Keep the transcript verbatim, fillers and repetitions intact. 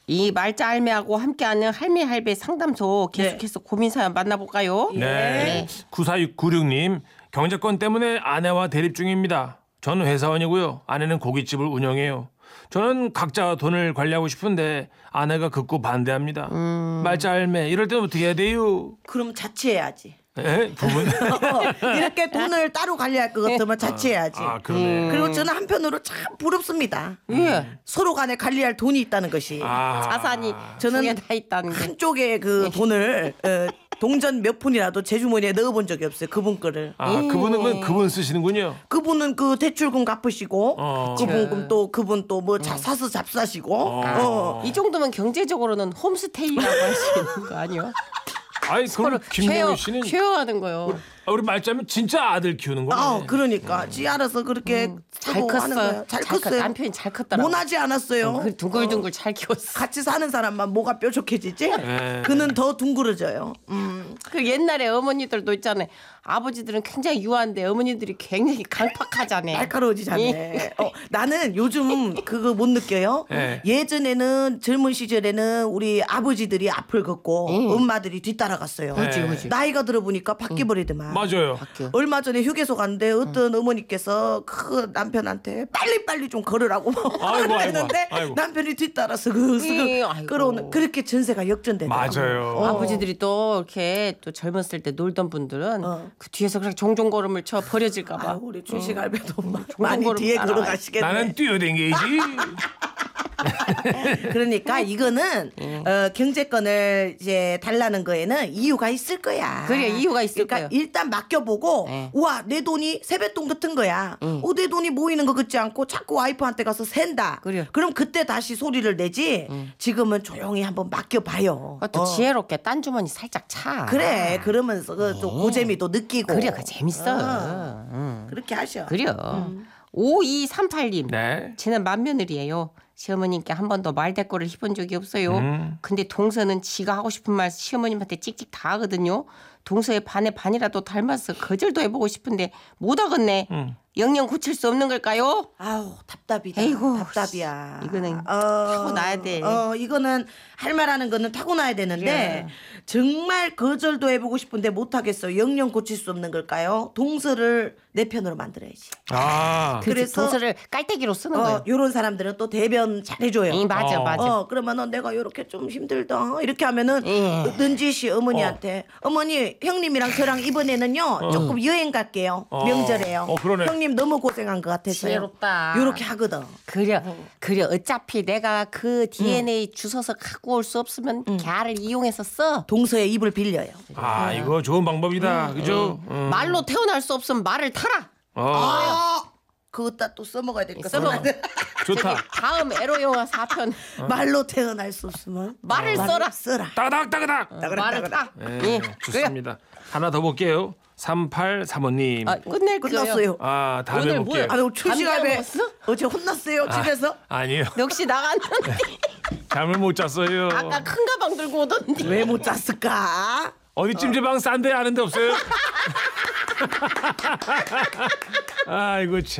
이 말자 할매하고 함께하는 할매 할배 상담소 계속해서 네. 고민 사연 만나볼까요? 네. 네. 구사육구육 님 경제권 때문에 아내와 대립 중입니다. 저는 회사원이고요. 아내는 고깃집을 운영해요. 저는 각자 돈을 관리하고 싶은데 아내가 극구 반대합니다. 음. 말자 할매 이럴 때는 어떻게 해야 돼요? 그럼 자취해야지. 에? 부분? 이렇게 돈을 따로 관리할 것 같으면 자취해야지. 아, 아, 그러네. 그리고 저는 한편으로 참 부럽습니다. 음. 서로 간에 관리할 돈이 있다는 것이. 아, 자산이 저는 다 있다는 게. 한쪽에 그 돈을 어, 동전 몇 푼이라도 제 주머니에 넣어본 적이 없어요. 그분 거를. 아, 그분은 그분 쓰시는군요. 그분은 그 대출금 갚으시고 어. 그분 또 그분 또 뭐 사서 잡사시고. 어. 어. 이 정도면 경제적으로는 홈스테이라고 할 수 있는 거 아니요? 아니 그럼 김명희 씨는 쉐어하는 거요. 우리 말자면 진짜 아들 키우는 거네. 아, 그러니까 지 알아서 그렇게 음, 잘 컸어요. 잘, 잘 컸어요. 남편이 잘 컸더라고. 모나지 않았어요. 어, 그 둥글둥글 어. 잘 키웠어. 같이 사는 사람만 뭐가 뾰족해지지? 에. 그는 더 둥그러져요. 음. 그 옛날에 어머니들도 있잖아요. 아버지들은 굉장히 유한데 어머니들이 굉장히 강팍하잖아요. 날카로워지잖아요. 어, 나는 요즘 그거 못 느껴요. 네. 예전에는 젊은 시절에는 우리 아버지들이 앞을 걷고 응. 엄마들이 뒤따라갔어요. 그렇지, 그렇지. 나이가 들어보니까 바뀌어버리더만. 맞아요. 바뀌어. 얼마 전에 휴게소 갔는데 어떤 어머니께서 그 남편한테 빨리빨리 좀 걸으라고 아이고, 했는데 아이고, 아이고. 남편이 뒤따라서 그 예, 아이고. 끌어오는 그렇게 전세가 역전되더라고요. 맞아요. 어. 아버지들이 또 이렇게 또 젊었을 때 놀던 분들은 어. 그 뒤에서 그렇게 종종 걸음을 쳐 버려질까봐. 아, 우리 춘식 할배도 음, 많이 종종 뒤에 걸음 걸어가시겠네. 나는 뛰어댕기지. 그러니까 이거는 어, 경제권을 이제 달라는 거에는 이유가 있을 거야. 그래, 이유가 있을 그러니까 거예요. 일단 맡겨보고 네. 우와 내 돈이 세뱃돈 같은 거야. 응. 어, 내 돈이 모이는 것 같지 않고 자꾸 와이프한테 가서 샌다. 그래요. 그럼 그때 다시 소리를 내지. 지금은 조용히 한번 맡겨봐요. 또 어. 지혜롭게 딴 주머니 살짝 차. 그래 그러면서 그 또 고재미도 느끼고. 그래, 그 재밌어. 어. 응. 그렇게 하셔. 그래요. 오이삼팔 님. 네. 저는 맏며느리예요. 시어머님께 한 번도 말대꾸를 해본 적이 없어요. 음. 근데 동서는 지가 하고 싶은 말 시어머님한테 찍찍 다 하거든요. 동서의 반에 반이라도 닮아서 거절도 해보고 싶은데 못 하겠네. 음. 영영 고칠 수 없는 걸까요? 아우 답답이다. 에이구, 답답이야. 이거는 어, 타고나야 돼. 어 이거는 할 말하는 거는 타고나야 되는데 그래. 정말 거절도 해보고 싶은데 못 하겠어. 영영 고칠 수 없는 걸까요? 동서를 내 편으로 만들어야지. 아. 그래서 그래서- 동서를 깔때기로 쓰는 어, 거예요. 요런 사람들은 또 대변 잘해줘요. 이, 맞아, 어. 맞아. 어 그러면은 내가 요렇게 좀 힘들다 이렇게 하면은 예. 넌지시 어머니한테 어. 머니 형님이랑 저랑 이번에는요 조금 여행 갈게요. 어. 명절에요. 어, 그러네. 형님 너무 고생한 것 같아서요. 지혜롭다. 요렇게 하거든. 그래, 그래. 어차피 내가 그 디엔에이 주워서 갖고 올 수 없으면 걔를 이용해서 써. 동서의 입을 빌려요. 아, 이거 좋은 방법이다. 그죠? 음. 말로 태어날 수 없으면 말을 타라. 어. 아 그것다 또 써먹어야 될까? 써먹어. 좋다. 다음 에로 영화 사 편 말로 태어날 수 없으면 말을 써라. 써라. 따그닥 따그닥. 말을 타. 네, 예. 좋습니다. 하나 더 볼게요. 삼팔삼오 님. 아, 끝낼 거예요. 끝났어요. 아, 다음에 오늘 볼게요. 뭐야? 아유 춘식아배 감기 안 먹었어? 어제 혼났어요 집에서. 아니요. 역시 나갔는데 잠을 못 잤어요. 아까 큰 가방 들고 오던데. 왜 못 잤을까? 어디 찜질방 싼데 아는 데 없어요? 아이고 참.